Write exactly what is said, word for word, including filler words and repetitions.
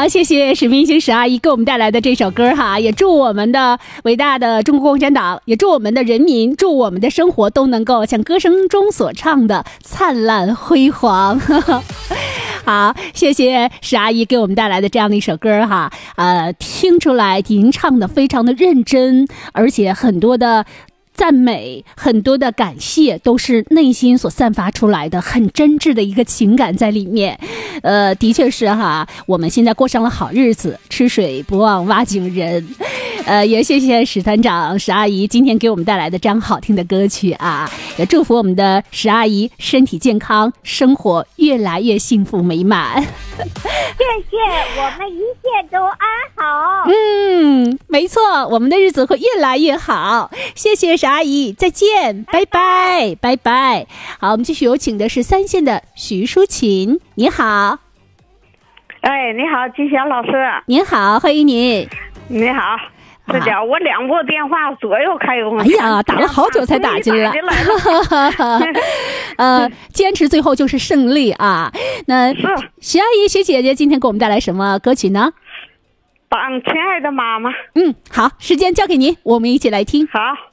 好，谢谢史明星史阿姨给我们带来的这首歌哈，也祝我们的伟大的中国共产党，也祝我们的人民，祝我们的生活都能够像歌声中所唱的灿烂辉煌。好，谢谢史阿姨给我们带来的这样的一首歌哈，呃，听出来您唱的非常的认真，而且很多的赞美，很多的感谢都是内心所散发出来的，很真挚的一个情感在里面。呃，的确是哈，我们现在过上了好日子，吃水不忘挖井人。呃，也谢谢史团长、史阿姨今天给我们带来的这样好听的歌曲啊，也祝福我们的史阿姨身体健康，生活越来越幸福美满。 谢谢，我们一切都安好。 嗯，没错，我们的日子会越来越好。谢谢史阿姨，再见，拜拜，拜拜。好，我们继续有请的是三线的徐淑琴，你好。 哎，你好，金霞老师。 您好，欢迎您。 你好。这家我两拨电话左右开通。 哎呀，打了好久才打进来。 打进来了呃，坚持最后就是胜利啊！那徐阿姨、徐姐姐今天给我们带来什么歌曲呢？ 当亲爱的妈妈。 嗯，好，时间交给您，我们一起来听。 好。